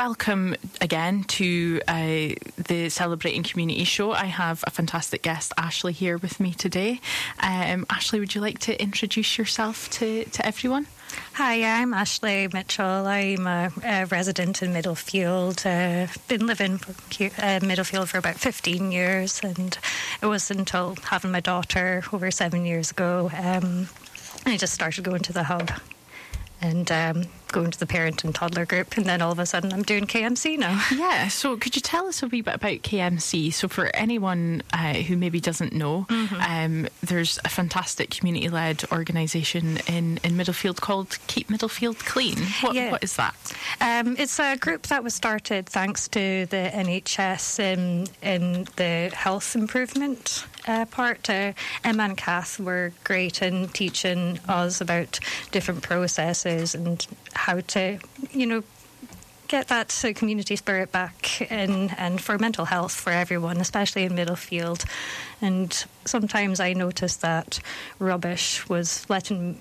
welcome again to the Celebrating Community show. I have a fantastic guest, Ashley, here with me today. Ashley, would you like to introduce yourself to everyone? Hi, I'm Ashley Mitchell. I'm a resident in Middlefield. Been living here, Middlefield for about 15 years, and it was until having my daughter over 7 years ago, I just started going to the hub and going to the parent and toddler group, and then all of a sudden I'm doing KMC now. Yeah, so could you tell us a wee bit about KMC? So for anyone who maybe doesn't know, there's a fantastic community-led organisation in Middlefield called Keep Middlefield Clean. What is that? It's a group that was started thanks to the NHS in the health improvement part. Emma and Kath were great in teaching us about different processes and how to, get that community spirit back and for mental health for everyone, especially in Middlefield. And sometimes I noticed that rubbish wasn't letting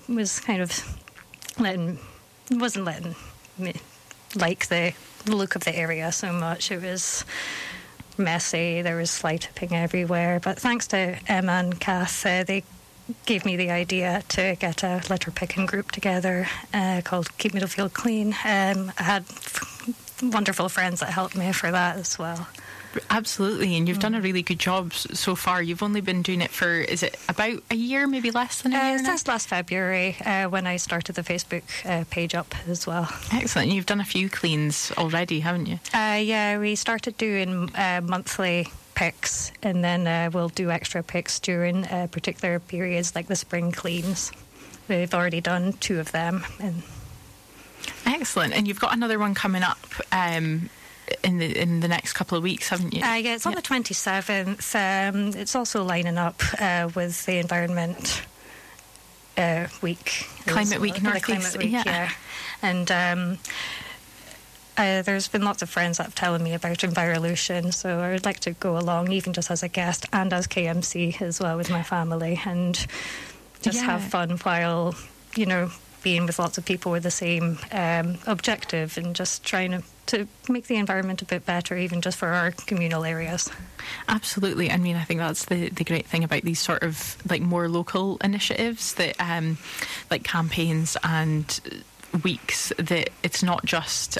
me like the look of the area so much. It was messy, there was fly tipping everywhere. But thanks to Emma and Kath, they gave me the idea to get a litter picking group together called Keep Middlefield Clean. I had wonderful friends that helped me for that as well. Absolutely, and you've done a really good job so far. You've only been doing it for, is it about a year, maybe less than a year now? Since last February, when I started the Facebook page up as well. Excellent. You've done a few cleans already, haven't you? Yeah, we started doing monthly picks, and then we'll do extra picks during particular periods like the spring cleans. We've already done 2 of them. Excellent. And you've got another one coming up in the next couple of weeks, haven't you? Yeah, it's on the 27th. It's also lining up with the Environment Week. Climate Week, North Climate Week, yeah. And there's been lots of friends that have telling me about Envirolution, so I would like to go along, even just as a guest and as KMC as well with my family, and just have fun while, being with lots of people with the same objective and just trying to make the environment a bit better, even just for our communal areas. Absolutely. I mean, I think that's the great thing about these sort of like more local initiatives, that like campaigns and weeks, that it's not just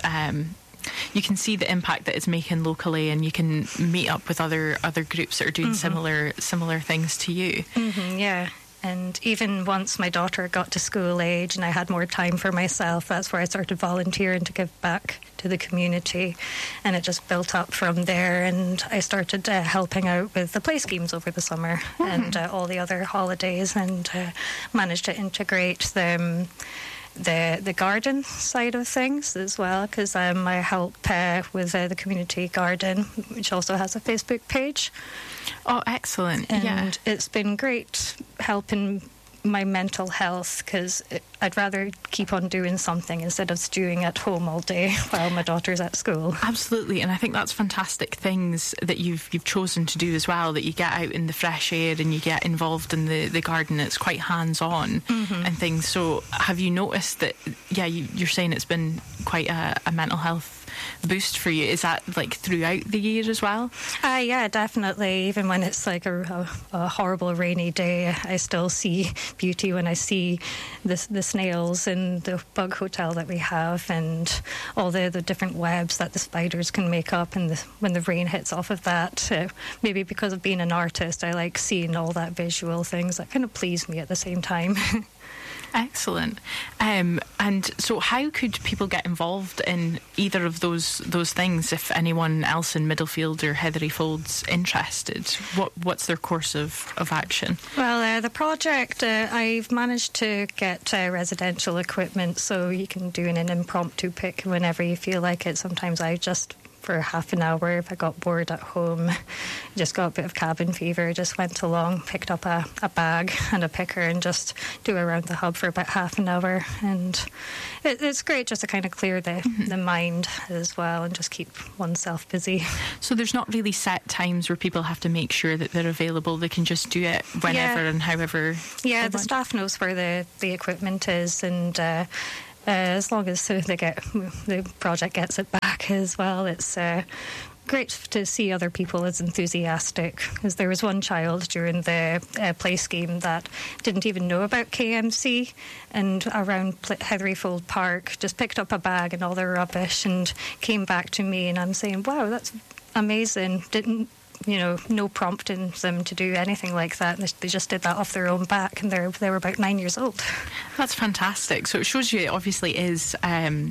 you can see the impact that it's making locally, and you can meet up with other groups that are doing similar things to you. Yeah. And even once my daughter got to school age and I had more time for myself, that's where I started volunteering to give back to the community. And it just built up from there. And I started helping out with the play schemes over the summer and all the other holidays, and managed to integrate them. The garden side of things as well, because I help with the community garden, which also has a Facebook page. Oh, excellent. And it's been great helping my mental health, because I'd rather keep on doing something instead of stewing at home all day while my daughter's at school. Absolutely, and I think that's fantastic things that you've chosen to do as well, that you get out in the fresh air and you get involved in the garden. It's quite hands-on and things. So have you noticed that, you're saying it's been quite a mental health boost for you? Is that like throughout the year as well? Yeah, definitely. Even when it's like a horrible rainy day, I still see beauty when I see the snails in the bug hotel that we have, and all the different webs that the spiders can make up, and when the rain hits off of that. Maybe because of being an artist, I like seeing all that visual things that kind of please me at the same time. Excellent. And so how could people get involved in either of those things, if anyone else in Middlefield or Heathery Fold's interested? What's their course of action? Well, the project, I've managed to get residential equipment, so you can do an impromptu pick whenever you feel like it. Sometimes I just, for half an hour, if I got bored at home, just got a bit of cabin fever, just went along, picked up a bag and a picker and just do around the hub for about half an hour. And it's great just to kind of clear the mind as well, and just keep oneself busy. So there's not really set times where people have to make sure that they're available. They can just do it whenever and however. Yeah, the staff knows where the equipment is, and as long as the project gets it back as well. It's great to see other people as enthusiastic, because there was one child during the play scheme that didn't even know about KMC, and around Heatheryfold Park just picked up a bag and all their rubbish and came back to me, and I'm saying, wow, that's amazing. Didn't, no prompting them to do anything like that. They just did that off their own back, and they were about 9 years old. That's fantastic. So it shows you it obviously is a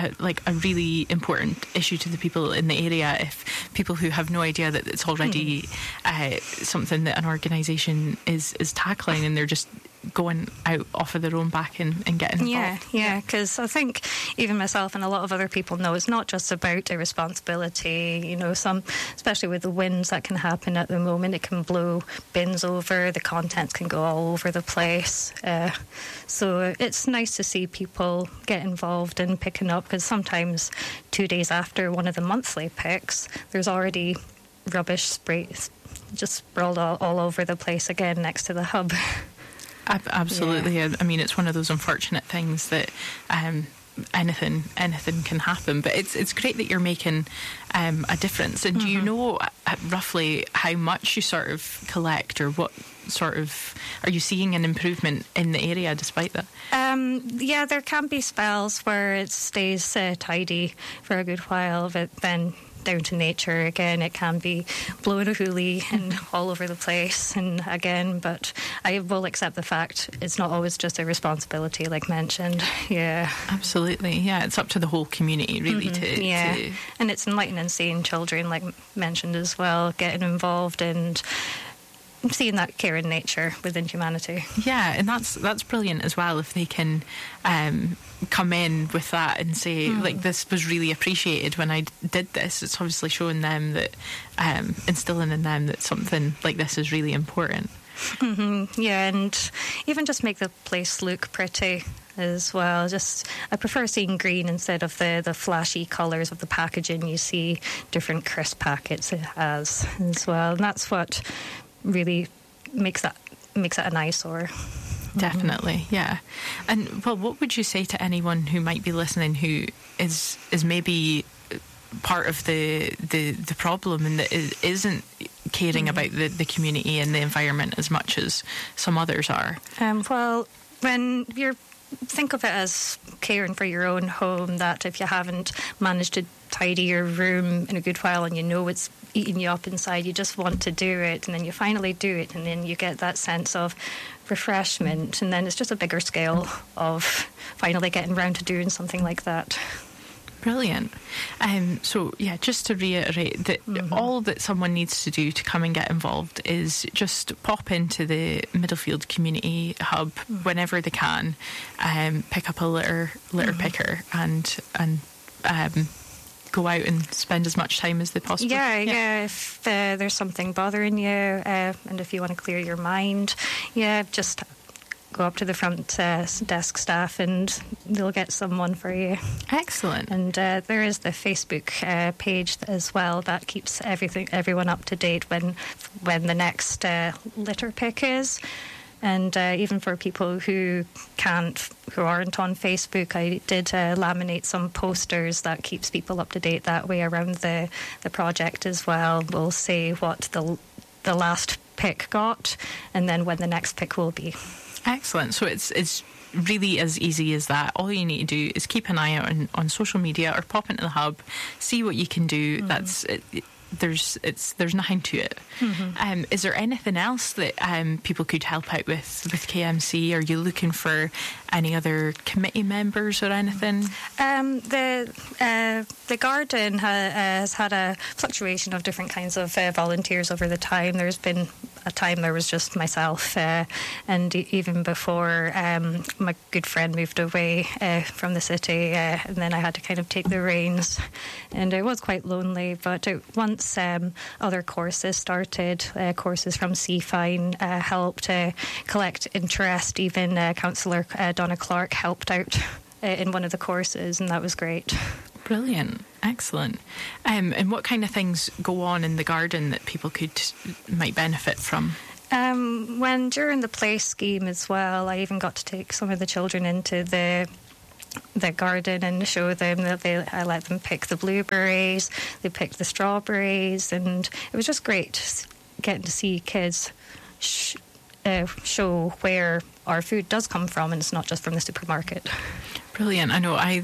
really important issue to the people in the area. If people who have no idea that it's already something that an organisation is tackling, and they're just going out off of their own back and getting involved. Yeah, because I think even myself and a lot of other people know it's not just about irresponsibility. Especially with the winds that can happen at the moment, it can blow bins over, the contents can go all over the place. So it's nice to see people get involved in picking up, because sometimes 2 days after one of the monthly picks, there's already rubbish just sprawled all over the place again next to the hub. Absolutely. Yeah. I mean, it's one of those unfortunate things that anything can happen, but it's great that you're making a difference. And do you know roughly how much you sort of collect, or what sort of, are you seeing an improvement in the area despite that? There can be spells where it stays tidy for a good while, but then down to nature again. It can be blowing a hoolie and all over the place, and again, but I will accept the fact it's not always just a responsibility, like mentioned. Yeah, absolutely. Yeah, it's up to the whole community really to and it's enlightening seeing children, like mentioned as well, getting involved and seeing that care in nature within humanity. Yeah, and that's brilliant as well, if they can come in with that and say, like, this was really appreciated when I did this. It's obviously showing them that, instilling in them that something like this is really important. Yeah, and even just make the place look pretty as well. I prefer seeing green instead of the flashy colours of the packaging. You see different crisp packets it has as well, and that's what really makes it an eyesore. Definitely, yeah. And well, what would you say to anyone who might be listening who is maybe part of the problem, and that isn't caring about the community and the environment as much as some others are? Well, when you're think of it as caring for your own home, that if you haven't managed to tidy your room in a good while and it's eating you up inside, you just want to do it, and then you finally do it, and then you get that sense of refreshment, and then it's just a bigger scale of finally getting round to doing something like that. Brilliant. So, yeah, just to reiterate that all that someone needs to do to come and get involved is just pop into the Middlefield Community Hub whenever they can, pick up a litter picker and go out and spend as much time as they possibly can. Yeah. If there's something bothering you, and if you want to clear your mind, just go up to the front desk staff and they'll get someone for you. Excellent. And there is the Facebook page as well that keeps everyone up to date when the next litter pick is. And even for people who aren't on Facebook, I did laminate some posters that keeps people up to date that way around the project as well. We'll say what the last pick got, and then when the next pick will be. Excellent. So it's really as easy as that. All you need to do is keep an eye out on social media, or pop into the hub, see what you can do. That's it. There's nothing to it. Is there anything else that people could help out with KMC? Are you looking for any other committee members or anything? The garden has had a fluctuation of different kinds of volunteers over the time. There's been a time there was just myself, and even before my good friend moved away from the city, and then I had to kind of take the reins, and it was quite lonely. But once other courses started, courses from CFINE helped collect interest. Even Councillor Donna Clark helped out in one of the courses, and that was great. Brilliant. Excellent. And what kind of things go on in the garden that people might benefit from? When during the play scheme as well, I even got to take some of the children into the the garden and show them that I let them pick the blueberries, they picked the strawberries, and it was just great getting to see kids show where our food does come from, and it's not just from the supermarket. Brilliant. I know. I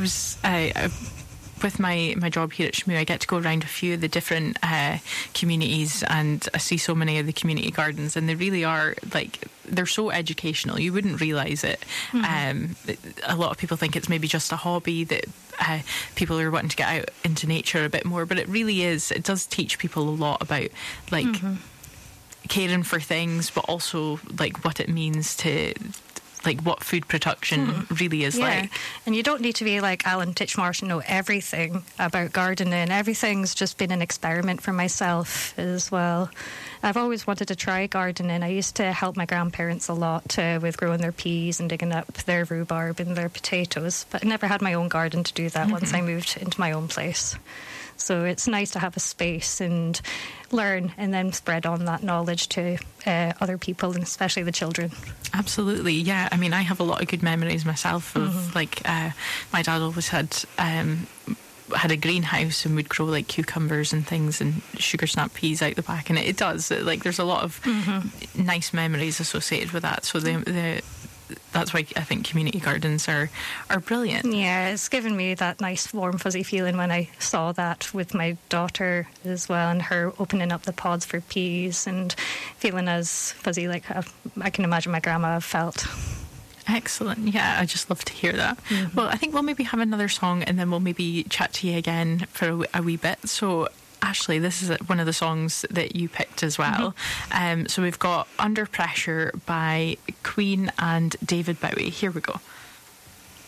with my job here at Shmoo, I get to go around a few of the different communities, and I see so many of the community gardens, and they really are they're so educational. You wouldn't realise it. A lot of people think it's maybe just a hobby that people are wanting to get out into nature a bit more, but it really is. It does teach people a lot about caring for things, but also what it means to what food production really is like. And you don't need to be like Alan Titchmarsh and know everything about gardening. Everything's just been an experiment for myself as well. I've always wanted to try gardening. I used to help my grandparents a lot with growing their peas and digging up their rhubarb and their potatoes, but I never had my own garden to do that once I moved into my own place. So it's nice to have a space and learn and then spread on that knowledge to other people, and especially the children. Absolutely, yeah. I mean, I have a lot of good memories myself of my dad always had a greenhouse and would grow cucumbers and things and sugar snap peas out the back, and it does there's a lot of nice memories associated with that. So that's why I think community gardens are brilliant. Yeah, it's given me that nice warm fuzzy feeling when I saw that with my daughter as well, and her opening up the pods for peas and feeling as fuzzy like I can imagine my grandma felt. Excellent. Yeah, I just love to hear that. Well, I think we'll maybe have another song, and then we'll maybe chat to you again for a wee bit. So Ashley, this is one of the songs that you picked as well. So we've got Under Pressure by Queen and David Bowie. Here we go.